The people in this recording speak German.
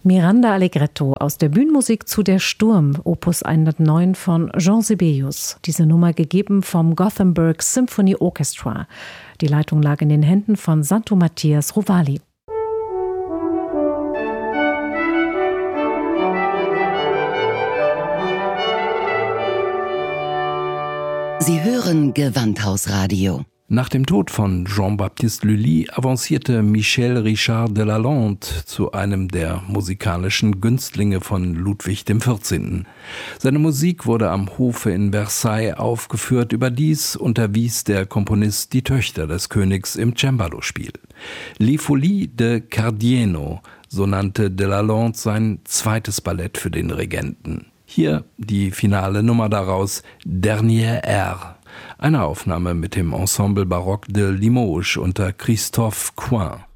Miranda Allegretto aus der Bühnenmusik zu Der Sturm, Opus 109 von Jean Sibelius. Diese Nummer gegeben vom Gothenburg Symphony Orchestra. Die Leitung lag in den Händen von Santo Matthias Rovali. Sie hören Gewandhausradio. Nach dem Tod von Jean-Baptiste Lully avancierte Michel Richard de Lalande zu einem der musikalischen Günstlinge von Ludwig XIV. Seine Musik wurde am Hofe in Versailles aufgeführt. Überdies unterwies der Komponist die Töchter des Königs im Cembalo-Spiel. Les Folies de Cardiano, so nannte de Lalande sein zweites Ballett für den Regenten. Hier die finale Nummer daraus, Dernier Air. Eine Aufnahme mit dem Ensemble Baroque de Limoges unter Christophe Coin.